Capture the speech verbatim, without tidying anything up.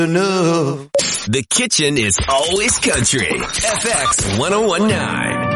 enough. The kitchen is always country. F X one oh one nine.